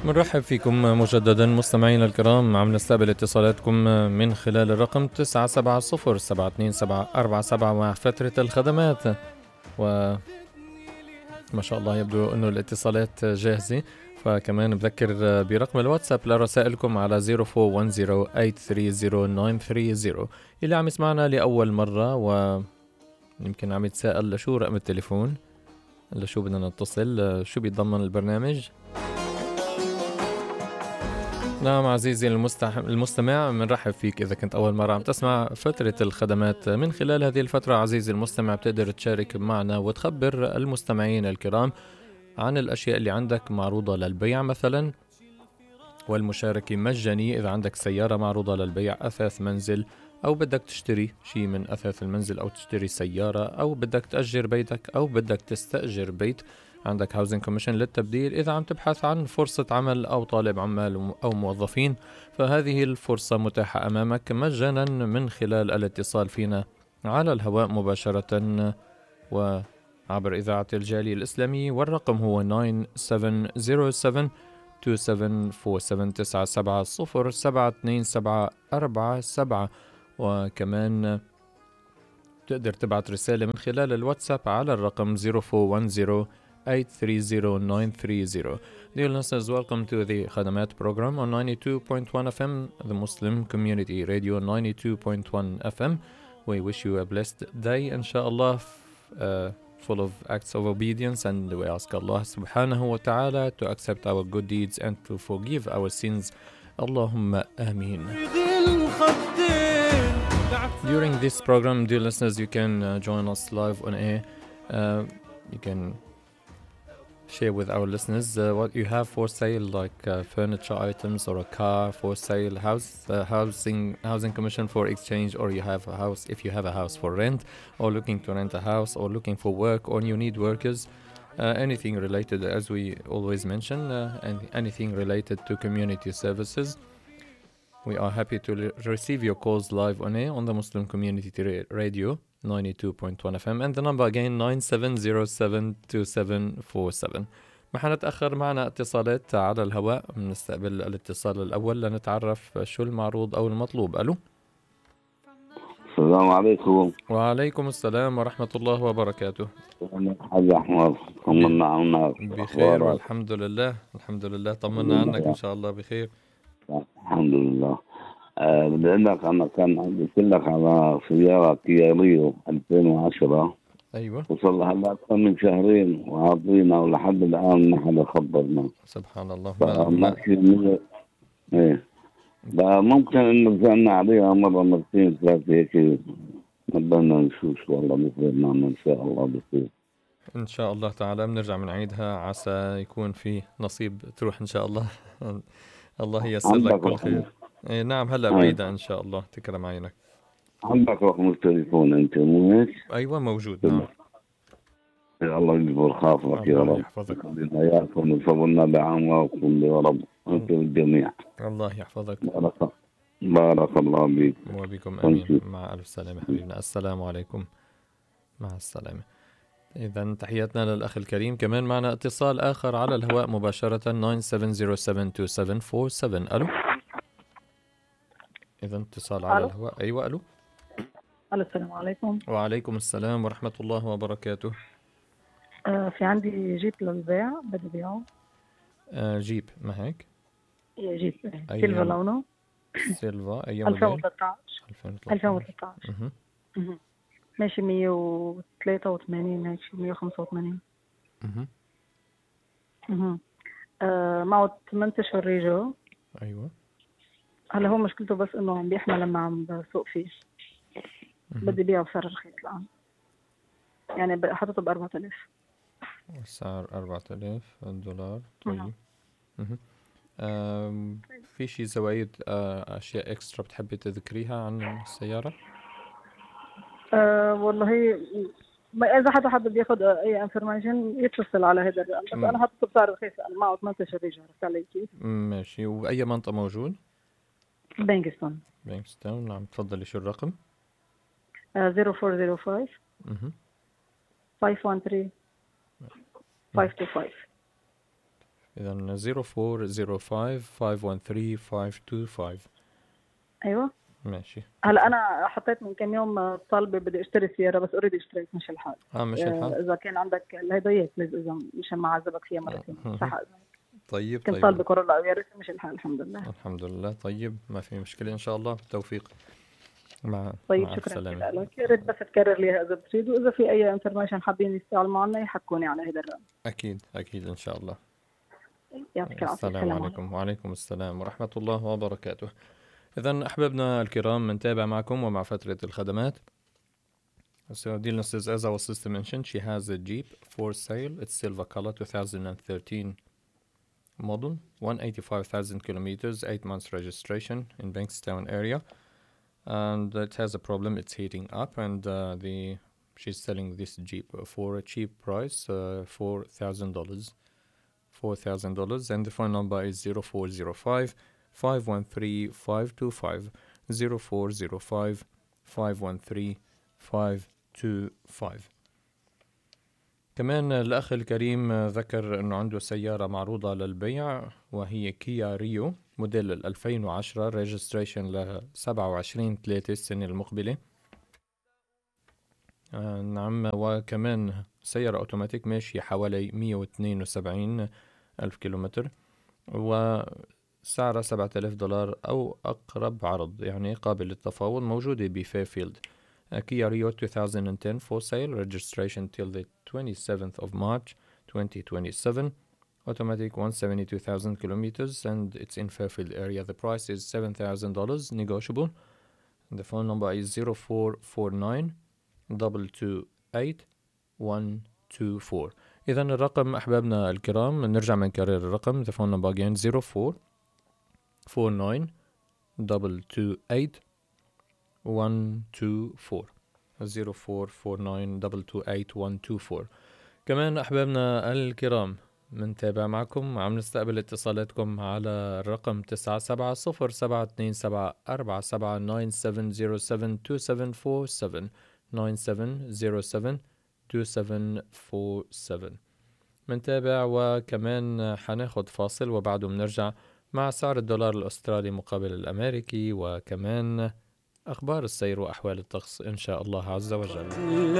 مرحب فيكم مجددا مستمعينا الكرام. عم نستقبل اتصالاتكم من خلال الرقم 970-727-447 مع فترة الخدمات. وما شاء الله يبدو أنه الاتصالات جاهزة، فكمان بذكر برقم الواتساب لرسائلكم على 0410830930. اللي عم يسمعنا لأول مرة ويمكن عم يتساءل شو رقم التليفون، لشو بدنا نتصل، شو بيتضمن البرنامج. نعم عزيزي المستمع، بنرحب فيك. إذا كنت أول مرة عم تسمع فترة الخدمات، من خلال هذه الفترة عزيزي المستمع بتقدر تشارك معنا وتخبر المستمعين الكرام عن الأشياء اللي عندك معروضة للبيع مثلا، والمشاركة مجانية. إذا عندك سيارة معروضة للبيع، أثاث منزل، أو بدك تشتري شيء من أثاث المنزل، أو تشتري سيارة، أو بدك تأجر بيتك، أو بدك تستأجر بيت، عندك هاوزنج كوميشن للتبديل. إذا عم تبحث عن فرصة عمل أو طالب عمال أو موظفين، فهذه الفرصة متاحة أمامك مجانا من خلال الاتصال فينا على الهواء مباشرة وعبر إذاعة الجالية الإسلامي. والرقم هو 9707 2797 وكمان تقدر تبعت رسالة من خلال الواتساب على الرقم 0410 830 930. Dear listeners, welcome to the Khadamat program on 92.1 FM, the Muslim Community Radio 92.1 FM. We wish you a blessed day, inshallah, full of acts of obedience, and we ask Allah subhanahu wa ta'ala to accept our good deeds and to forgive our sins. Allahumma ameen. During this program, dear listeners, you can join us live on air. You can share with our listeners what you have for sale, like furniture items or a car for sale, housing commission for exchange, or you have a house, if you have a house for rent, or looking to rent a house, or looking for work, or you need workers, anything related, as we always mention, and anything related to community services. We are happy to receive your calls live on air on the Muslim Community Radio 92.1 FM, and the number again 97072747. ما حنتأخر، معنا اتصالات على الهواء. بنستقبل الاتصال الأول لنتعرف شو المعروض أو المطلوب. ألو. السلام عليكم. وعليكم السلام ورحمة الله وبركاته. حاج أحمد، طمنا عنك. بخير والحمد لله. الحمد لله، طمنا عنك إن شاء الله بخير. الحمد لله. بدي أقول لك أنا كان قلت لك على سيارة كيا ريو 2010. أيوة. وصل هلا أكثر من شهرين وعطينا ولحد الآن ما حدا خبرنا. سبحان الله. إيه ده ممكن إنه زعلنا عليها مرة مرتين ثلاثة هيك. بدنا نشوف والله مثل ما إن شاء الله بخير. إن شاء الله تعالى بنرجع بنعيدها، عسى يكون في نصيب تروح إن شاء الله. الله ييسر لك كل خير. إيه نعم، هلا بعيدة إن شاء الله، تكرم عينك. عندك رقم التليفون أنت مو هيك؟ أيوة موجود. نعم. يا الله يجبر خاطرك يا رب. الله يحفظك. خلينا إياكم وصبرنا بعمركم يا رب أنت والجميع. الله يحفظك. بارك الله بك وبكم آمين. مع ألف سلامة حبيبنا. السلام عليكم. مع السلامة. إذا تحياتنا للأخ الكريم. كمان معنا اتصال آخر على الهواء مباشرة 97072747. ألو. إذا اتصال على الهواء. أيوة. ألو. السلام عليكم. وعليكم السلام ورحمة الله وبركاته. في عندي جيب للبيع، بدي بيعه. جيب، ما هيك؟ جيب سيلفا لونه. سيلفا أي 2013. ماشي 183، ماشي 185. معه 8 أشهر ريجو. أيوة. هلا هو مشكلته بس إنه عم بيحمل لما عم بسوق فيه. بدي بيعه بسعر رخيص الآن، يعني حطيته ب4000. السعر $4000. طيب. في شي زوايد، أشياء إكسترا بتحبي تذكريها عن السيارة؟ والله إذا حدا بياخد أي انفورميشن يتصل على هذا الرقم، بس أنا حطيته بسعر رخيص، أنا معه 18 رجال. عرفت علي كيف؟ ماشي. وبأي منطقة موجود؟ بانكستون. نعم. تفضلي، شو الرقم؟ 0405 513 525. إذا 0405-513-525. ايوه. ماشي. هلا انا حطيت من كم يوم طالبه بدي اشتري سياره، بس اوريدي اشتريت مش الحال. مش الحال. اذا كان عندك الهدايا بليز، اذا مشان ما اعذبك فيها مرتين صح. طيب كنت طالبه كورولا او يارس، مش الحال الحمد لله. الحمد لله. طيب ما في مشكلة إن شاء الله، بالتوفيق. طيب مع شكرا السلامة. لك. يا ريت بس تكرر لي إذا بتريد، وإذا في أي انفورميشن حابين يستعلموا معنا يحكوني على هذا الرقم. أكيد إن شاء الله. يعطيك العافية. السلام عليكم. وعليكم السلام ورحمة الله وبركاته. إذن أحبابنا الكرام، منتابع معكم ومع فترة الخدمات. So dealers, as our sister mentioned, she has a Jeep for sale. It's silver color, 2013 model, 185,000 kilometers, 8 months registration in Bankstown area. And it has a problem, it's heating up, and she's selling this Jeep for a cheap price, $4,000. $4,000, and the phone number is 0405-513-525, 0405-513-525. كمان الأخ الكريم ذكر أنه عنده سيارة معروضة للبيع، وهي كيا ريو موديل 2010، ريجستريشن ل 27/3 السنة المقبلة. نعم. وكمان سيارة أوتوماتيك ماشية حوالي 172 ألف كيلومتر، وسعرها $7,000 أو أقرب عرض، يعني قابل للتفاوض. موجودة بفيرفيلد. Kia Rio 2010 for sale, registration till the 27th of March 2027, automatic 172,000 kilometers, and it's in Fairfield area. The price is $7,000, negotiable. And the phone number is 0449-228-124. إذا الرقم أحبابنا الكرام، نرجع منكرر الرقم. The phone number again 0449-228-124. 0449-228-124. كمان أحبابنا الكرام، منتابع معكم، عم نستقبل اتصالاتكم على الرقم 9770-4797-9707-2747 9707-2747. منتابع. وكمان حناخد فاصل، وبعده منرجع مع سعر الدولار الأسترالي مقابل الأمريكي، وكمان أخبار السير وأحوال الطقس إن شاء الله عز وجل.